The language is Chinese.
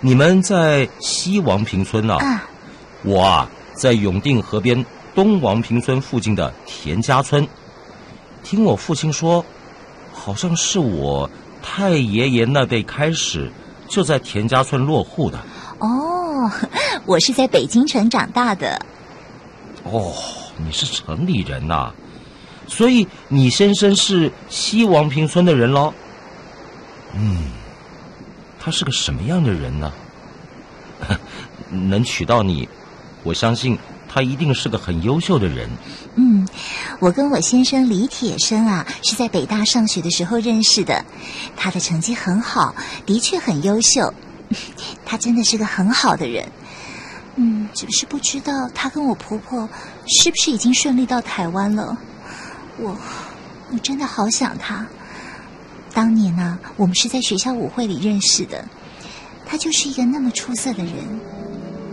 你们在西王坪村啊？我在永定河边东王坪村附近的田家村。听我父亲说，好像是我太爷爷那辈开始就在田家村落户的。 哦，我是在北京城长大的。 哦，你是城里人呐，所以你先生是西王坪村的人咯。他是个什么样的人呢？能娶到你，我相信他一定是个很优秀的人。 我跟我先生李铁生啊，是在北大上学的时候认识的。他的成绩很好，的确很优秀，他真的是个很好的人。只是不知道他跟我婆婆是不是已经顺利到台湾了。我真的好想他。当年啊，我们是在学校舞会里认识的，他就是一个那么出色的人。